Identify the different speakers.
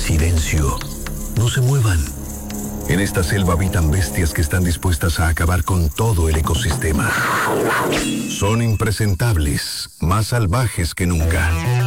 Speaker 1: Silencio. No se muevan. En esta selva habitan bestias que están dispuestas a acabar con todo el ecosistema. Son impresentables, más salvajes que nunca.